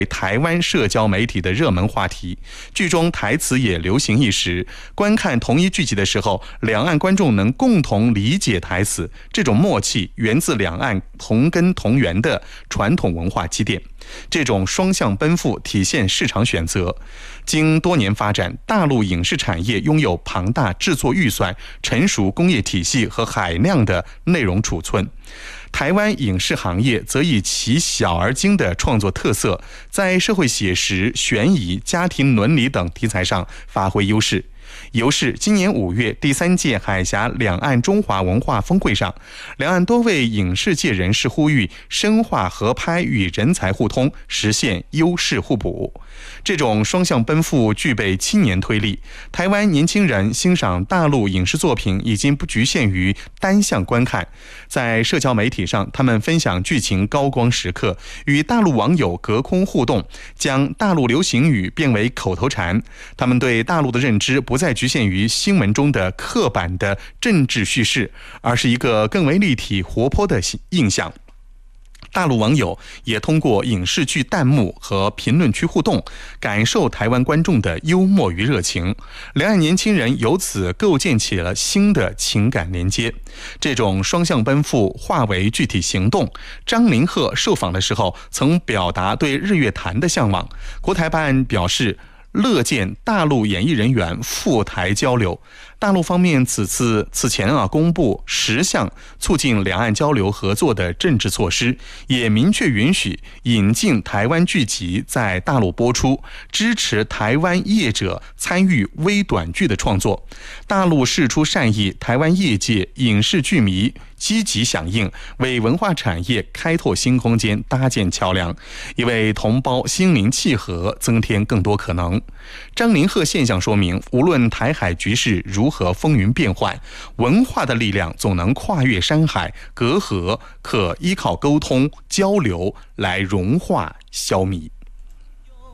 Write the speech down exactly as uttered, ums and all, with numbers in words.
台湾社交媒体的热门话题，剧中台词也流行一时。观看同一剧集的时候，两岸观众能共同理解台词，这种默契源自两岸同根同源的传统文化积淀。这种双向奔赴体现市场选择。经多年发展，大陆影视产业拥有庞大制作预算、成熟工业体系和海量的内容储存。台湾影视行业则以其小而精的创作特色，在社会写实、悬疑、家庭伦理等题材上发挥优势。尤是今年五月第三届海峡两岸中华文化峰会上，两岸多位影视界人士呼吁深化合拍与人才互通，实现优势互补。这种双向奔赴具备青年推力，台湾年轻人欣赏大陆影视作品已经不局限于单向观看，在社交媒体上，他们分享剧情高光时刻，与大陆网友隔空互动，将大陆流行语变为口头禅。他们对大陆的认知不再局限于新闻中的刻板的政治叙事，而是一个更为立体活泼的印象。大陆网友也通过影视剧弹幕和评论区互动，感受台湾观众的幽默与热情。两岸年轻人由此构建起了新的情感连接。这种双向奔赴化为具体行动。张凌赫受访的时候曾表达对日月潭的向往。国台办表示，乐见大陆演艺人员赴台交流。大陆方面此次此前啊公布十项促进两岸交流合作的政治措施，也明确允许引进台湾剧集在大陆播出，支持台湾业者参与微短剧的创作。大陆释出善意，台湾业界影视剧迷积极响应，为文化产业开拓新空间搭建桥梁，也为同胞心灵契合增添更多可能。张凌赫现象说明，无论台海局势如何风云变幻，文化的力量总能跨越山海隔阂，可依靠沟通交流来融化消弭。